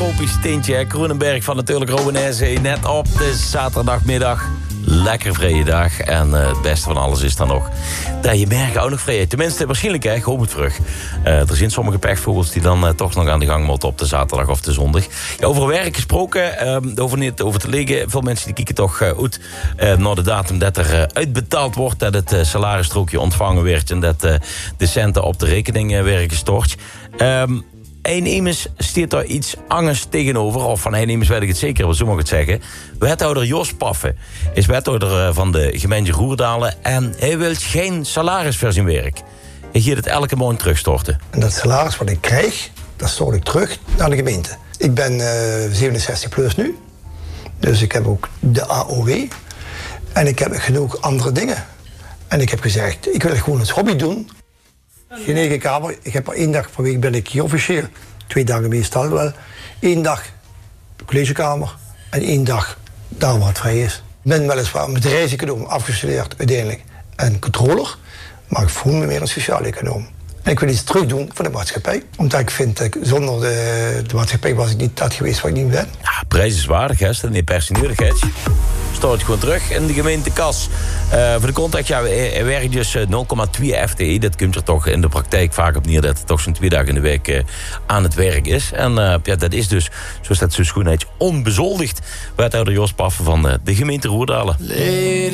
tropisch tintje. Hè? Kronenberg van natuurlijk Rowanese. Net op de zaterdagmiddag. Lekker vrije dag. En het beste van alles is dan nog dat je merken ook nog vrij. Tenminste, waarschijnlijk, hè, ik hoop het terug. Er zijn sommige pechvogels die dan toch nog aan de gang moeten op de zaterdag of de zondag. Ja, over werk gesproken, over niet over te liggen. Veel mensen die kijken toch uit naar de datum dat er uitbetaald wordt. Dat het salarisstrookje ontvangen werd en dat de centen op de rekening werden gestort. Immers staat er iets angers tegenover. Of van immers weet ik het zeker, maar zo mag ik het zeggen. Wethouder Jos Paffen is wethouder van de gemeente Roerdalen. En hij wil geen salaris voor zijn werk. Hij gaat het elke maand terugstorten. En dat salaris wat ik krijg, dat stort ik terug naar de gemeente. Ik ben 67 plus nu. Dus ik heb ook de AOW. En ik heb genoeg andere dingen. En ik heb gezegd, ik wil het gewoon als hobby doen. Geen eigen kamer. Ik heb maar 1 dag per week ben ik hier officieel. 2 dagen meestal wel. 1 dag collegekamer. En 1 dag daar waar het vrij is. Ik ben weliswaar met reiseconoom afgestudeerd uiteindelijk. En controller. Maar ik voel me meer een sociaal-econoom. En ik wil iets terugdoen voor de maatschappij. Omdat ik vind dat zonder de maatschappij was ik niet dat geweest wat ik nu ben. Ja, prijzenswaardig, hè? Dat is niet personeerdigheid. Stort het gewoon terug in de gemeentekas. Voor de context, ja, er werkt dus 0,2 FTE. Dat komt er toch in de praktijk vaak op neer dat het toch zo'n 2 dagen in de week aan het werk is. En ja, dat is dus, zoals dat zo schoon heet, onbezoldigd. Wethouder Jos Paffen van de gemeente Roerdalen.